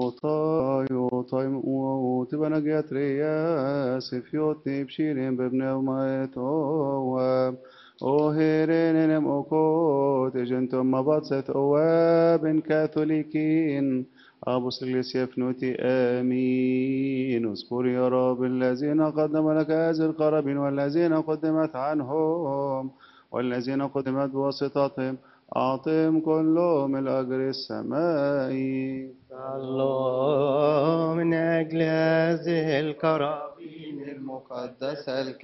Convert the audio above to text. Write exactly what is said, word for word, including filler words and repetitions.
وطايو طايم وتبنى جاتريا سفيوتني بشيرين ببنومايت أواب أوهيرين أوكوت جنتم مبادست أواب كاثوليكين أبوس الإغليسيا فنوتي آمين. اذكر يا رب الذين قدم لك هذه القرابين والذين قدمت عنهم والذين قدمت بواسطتهم أعطهم كلهم الأجر السمائي. الله من أجل هذه الكرامين المقدسة